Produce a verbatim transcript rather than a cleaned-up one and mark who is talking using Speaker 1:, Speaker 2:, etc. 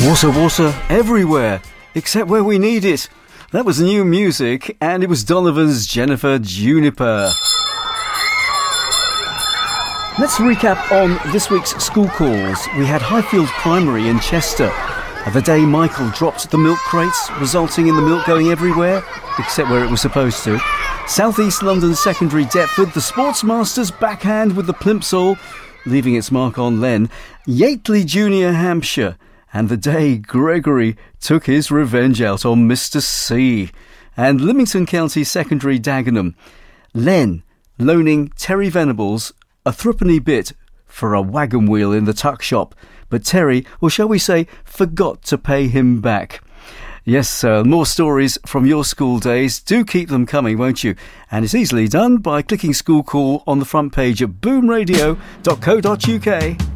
Speaker 1: Water, water, everywhere, except where we need it. That was new music, and it was Donovan's Jennifer Juniper. Let's recap on this week's school calls. We had Highfield Primary in Chester. The day Michael dropped the milk crates, resulting in the milk going everywhere, except where it was supposed to. South East London Secondary Deptford, the Sportsmasters backhand with the plimsoll, leaving its mark on Len. Yateley Junior Hampshire. And the day Gregory took his revenge out on Mister C. And Lymington County Secondary Dagenham. Len loaning Terry Venables a threepenny bit for a wagon wheel in the tuck shop. But Terry, or shall we say, forgot to pay him back. Yes, sir, more stories from your school days. Do keep them coming, won't you? And it's easily done by clicking School Call on the front page at boom radio dot co dot uk.